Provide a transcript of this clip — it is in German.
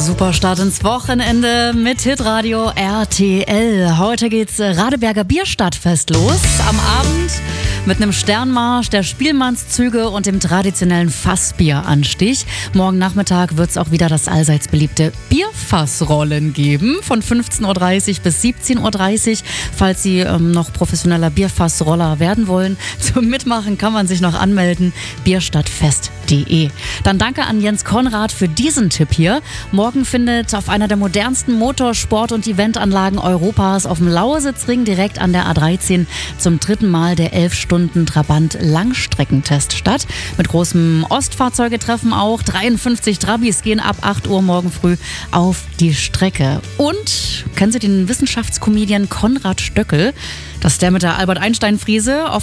Super Start ins Wochenende mit Hitradio RTL. Heute geht's Radeberger Bierstadtfest los. Am Abend mit einem Sternmarsch, der Spielmannszüge und dem traditionellen Fassbieranstich. Morgen Nachmittag wird's auch wieder das allseits beliebte Bierfassrollen geben. Von 15.30 Uhr bis 17.30 Uhr. Falls Sie noch professioneller Bierfassroller werden wollen, zum Mitmachen kann man sich noch anmelden. Bierstadtfest.de. Dann danke an Jens Konrad für diesen Tipp hier. Morgen findet auf einer der modernsten Motorsport- und Eventanlagen Europas auf dem Lausitzring direkt an der A13 zum 3. Mal der 11-Stunden-Trabant-Langstreckentest statt. Mit großem Ostfahrzeugetreffen auch. 53 Trabis gehen ab 8 Uhr morgen früh auf die Strecke. Und kennen Sie den Wissenschaftskomedian Konrad Stöckel? Das ist der mit der Albert-Einstein-Frise. Auf